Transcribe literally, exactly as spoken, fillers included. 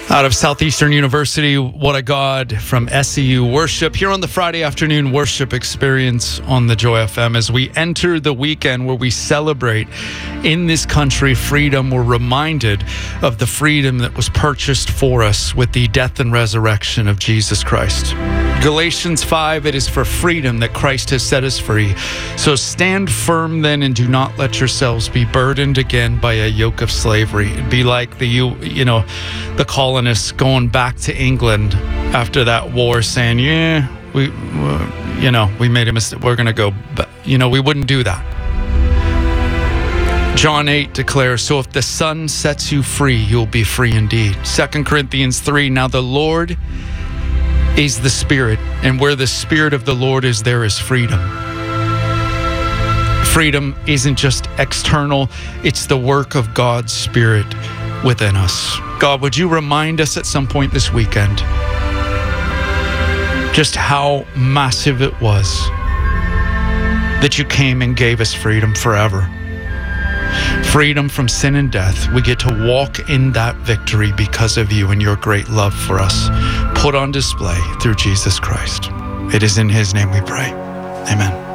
Out of Southeastern University, What a God from S E U Worship here on the Friday afternoon worship experience on the Joy F M as we enter the weekend where we celebrate in this country freedom. We're reminded of the freedom that was purchased for us with the death and resurrection of Jesus Christ. Galatians five, it is for freedom that Christ has set us free. So stand firm then and do not let yourselves be burdened again by a yoke of slavery. It'd be like the, you, you know, the colonists going back to England after that war saying, yeah, we, uh, you know, we made a mistake. We're going to go, but, you know, we wouldn't do that. John eight declares, so if the Son sets you free, you'll be free indeed. Second Corinthians three, now the Lord is the Spirit, and where the Spirit of the Lord is, there is freedom. Freedom isn't just external, it's the work of God's Spirit within us. God, would you remind us at some point this weekend just how massive it was that you came and gave us freedom forever. Freedom from sin and death. We get to walk in that victory because of you and your great love for us, put on display through Jesus Christ. It is in his name we pray. Amen.